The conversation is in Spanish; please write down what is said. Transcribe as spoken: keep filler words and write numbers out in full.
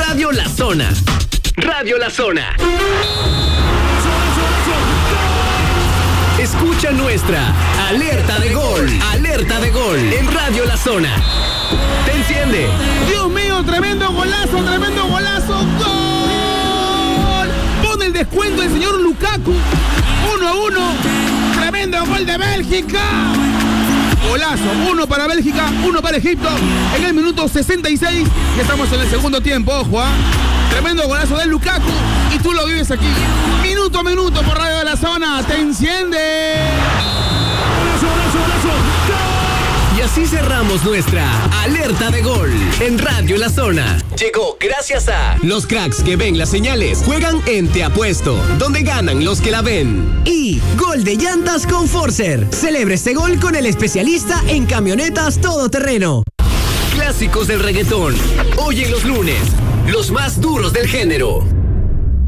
Radio La Zona. Radio La Zona. Escucha nuestra alerta de gol. Alerta de gol en Radio La Zona. Te enciende. Dios mío, tremendo golazo, tremendo golazo. ¡Gol! Pone el descuento el señor Lukaku. Uno a uno. Tremendo gol de Bélgica. Golazo, uno para Bélgica, uno para Egipto. En el minuto sesenta y seis. Y estamos en el segundo tiempo, ojo, ¿ah? ¿eh? Tremendo golazo de Lukaku. Y tú lo vives aquí. Minuto a minuto por Radio de la Zona. ¡Te enciende! Y así cerramos nuestra alerta de gol en Radio La Zona. Llegó gracias a los cracks que ven las señales. Juegan en Te Apuesto, donde ganan los que la ven. Y Gol de Llantas con Forcer. Celebre este gol con el especialista en camionetas todoterreno. Clásicos del reggaetón. Hoy en los lunes, los más duros del género.